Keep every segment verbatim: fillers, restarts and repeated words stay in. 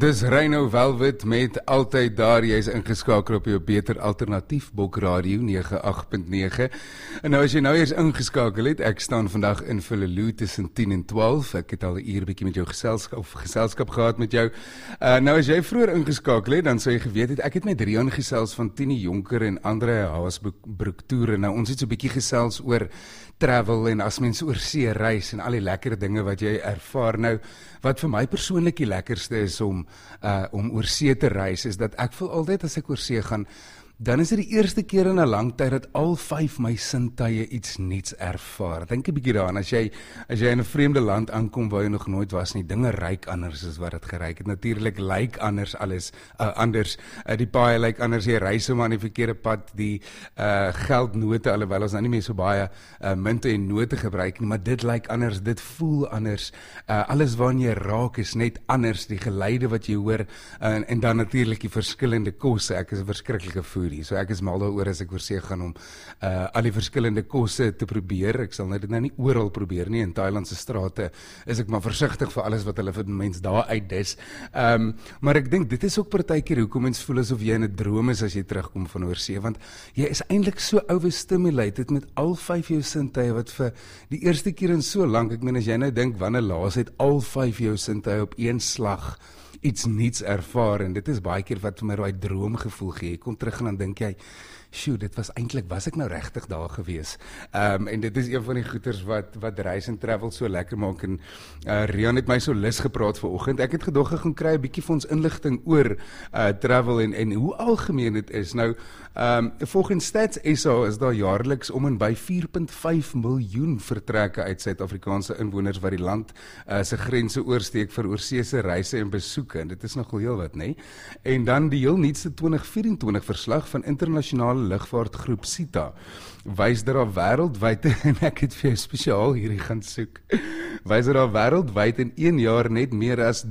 Dis Reino Welwit met altyd daar, jy is ingeskakel op jou beter alternatief Bok Radio nege agt punt nege. En nou as jy nou eers ingeskakel het, ek staan vandag in Valleloo tussen tien en twaalf. Ek het al 'n uur bietjie met jou geselskap of geselskap gehad met jou. Uh, nou as jy vroeër ingeskakel het, dan sou jy geweet het ek het met Rian gesels van Tini Jonker en Andre Haasbroek toere. Nou ons het so 'n bietjie gesels oor travel en as mens oor see reis en al die lekker dinge wat jy ervaar. Nou wat vir my persoonlik die lekkerste is om uh, om oor see te reis, is dat ek voel altyd as ek oor see gaan, dan is dit die eerste keer in 'n lang tyd dat al vyf my sintuie iets nuuts ervaar. Dink 'n bietjie daaraan, as jy as jy in 'n vreemde land aankom waar jy nog nooit was nie, dinge ryk anders as wat dit geryk het. Natuurlik lyk anders alles uh, anders. Uh, die paaie lyk anders, jy reis hom aan die verkeerde pad, die uh, geldnote, alhoewel ons nou nie meer so baie uh, munte en note gebruik nie, maar dit lyk anders, dit voel anders. Uh, alles waarna jy raak is net anders, die geluide wat jy hoor, uh, en, en dan natuurlik die verskillende kosse. Ek is 'n verskriklike foodie. So ek is mal daaroor as ek oor see gaan om uh, al die verskillende kosse te probeer. Ek sal nou dit nou nie oral probeer nie. In Thailand se strate is ek maar versigtig vir alles wat hulle vir mense daar uitdis. Um, maar ek dink dit is ook partykeer hoekom mens voel asof jy in 'n droom is as jy terugkom van oor see, want jy is eintlik so overstimulated met al vyf jou sintuie wat vir die eerste keer in so lank, ek meen as jy nou dink wanneer laas het al vyf jou sintuie op een slag iets niets ervaar, en dit is baie keer wat vir my daai droomgevoel gee. Jy kom terug en dan dink jy, sjoe, dit was eintlik, was ek nou regtig daar gewees? Um, en dit is een van die goeters wat, wat reis en travel so lekker maak, en uh, Rian het my so lus gepraat vanoggend. Ek het gedog ek gaan kry 'n bietjie vir ons inligting oor uh, travel en, en hoe algemeen dit is. Nou, um, volgens Stats S A is daar jaarliks om en by vier punt vyf miljoen vertrekke uit Suid-Afrikaanse inwoners wat die land uh, se grense oorsteek vir oorseese reise en besoeke, en dit is nogal heel wat, nee? En dan die heel nuutste twintig vyf en twintig verslag van internasionale lugvaartgroep SITA wys dat daar wêreldwyd, en ek het vir jou spesiaal hierdie gaan soek, wys dat daar wêreldwyd in een jaar net meer as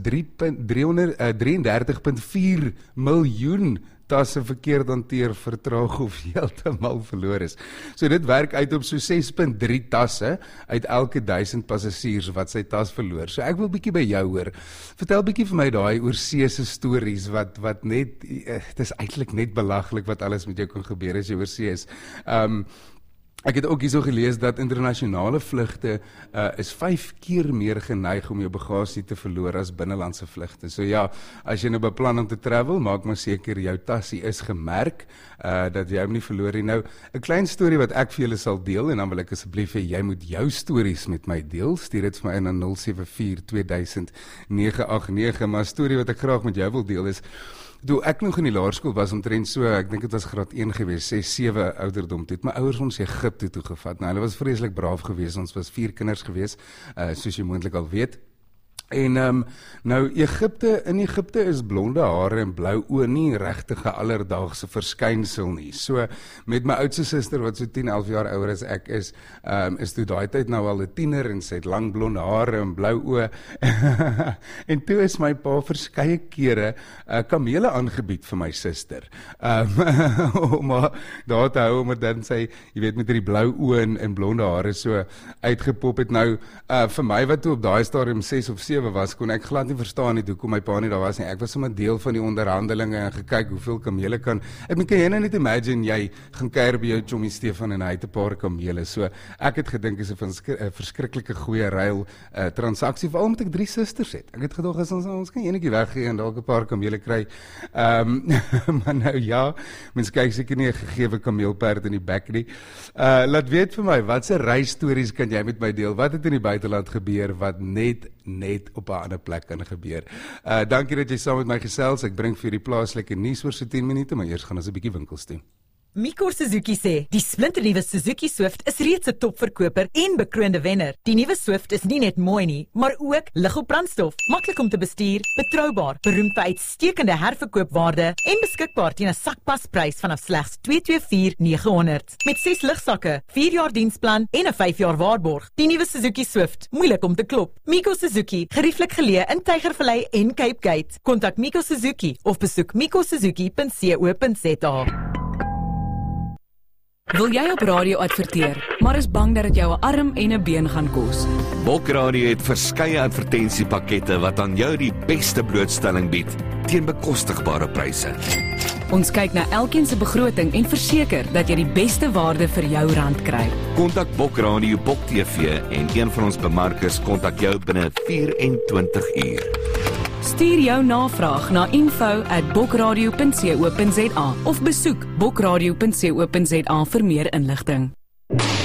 drieëndertig punt vier miljoen tasse verkeerd hanteer, vertraag of heeltemal verloor is. So dit werk uit op so ses punt drie tasse uit elke duisend passasiers wat sy tas verloor. So ek wil bietjie by jou hoor. Vertel bietjie vir my daai oorseese stories wat wat net, dit is eintlik net belaglik wat alles met jou kan gebeur as jy oorsee is. Um, Ek het ook hierso gelees dat internasionale vlugte uh, is vyf keer meer geneig om jou bagasie te verloor as binnelandse vlugte. So ja, as jy nou beplan om te travel, maak maar seker jou tasie is gemerk, uh, dat jy hom nie verloor nie. Nou, 'n klein storie wat ek vir julle sal deel, en dan wil ek asseblief hê jy moet jou stories met my deel. Stuur dit vir my in na nul sewe vier twee duisend nege agt nege, maar 'n storie wat ek graag met jou wil deel is, toe ek nog in die laerskool was, omtrent so, ek dink dit was graad een gewees, ses, sewe ouderdom, toe het my ouers ons Egipte toe gevat. Nou, hulle was vreeslik braaf gewees, ons was vier kinders gewees, uh, soos jy moontlik al weet. En um, nou Egipte, in Egipte is blonde hare en blou oë nie regtig 'n alledaagse verskynsel nie. So met my oudste suster wat so tien, elf jaar ouer as ek is, um, is toe daai tyd nou al 'n tiener en sy het lang blonde hare en blou oë. En toe is my pa verskeie kere uh, kamele aangebied vir my suster. Um, om haar daar te hou, omdat dan sy, jy weet, met die blou oë en, en blonde hare so uitgepop het. Nou uh, vir my wat toe op daai stadium ses of sewe was, kon ek glad nie verstaan nie, hoekom my pa nie daar was nie. Ek was sommer deel van die onderhandelinge en gekyk hoeveel kamele kan, ek moet kan jy nou net imagine, jy gaan kuier by jou chommy Stefan en hy het 'n paar kamele, so ek het gedink is 'n verskriklike goeie ruil uh, transaksie, veral omdat ek drie susters het. Ek het gedog, as ons, ons kan enetjie weggee en dalk 'n paar kamele kry, um, maar nou ja, mens kyk seker nie 'n gegewe kameelperd in die bek nie. Uh, laat weet vir my, wat se reisstories kan jy met my deel, wat het in die buiteland gebeur, wat net, net op 'n ander plek kan gebeur. Uh, dankie dat jy saam met my gesels. Ek bring vir die plaaslike nuus oor so tien minute, maar eers gaan ons 'n bietjie winkels toe. Miko Suzuki sê, die splinternuwe Suzuki Swift is reeds 'n topverkoper en bekroonde wenner. Die nuwe Swift is nie net mooi nie, maar ook lig op brandstof, maklik om te bestuur, betroubaar, beroemd vir uitstekende herverkoopwaarde en beskikbaar teen 'n sakpasprys vanaf slegs twee twee vier nege honderd. Met ses ligsakke, vier jaar diensplan en 'n vyf jaar waarborg. Die nuwe Suzuki Swift, moeilik om te klop. Miko Suzuki, gerieflik geleë in Tygervallei en Cape Gate. Kontak Miko Suzuki of besoek miko suzuki punt co punt za. Wil jy op radio adverteer, maar is bang dat dit jou 'n arm en 'n been gaan kos? Bokradio het verskeie advertensiepakkette wat aan jou die beste blootstelling bied teen bekostigbare pryse. Ons kyk na elkeen se begroting en verseker dat jy die beste waarde vir jou rand kry. Kontak Bokradio Bok T V en een van ons bemarkers kontak jou binne vyf en twintig uur. Stuur jou navraag na info at bokradio punt co punt za of besoek bokradio punt co punt za vir meer inligting.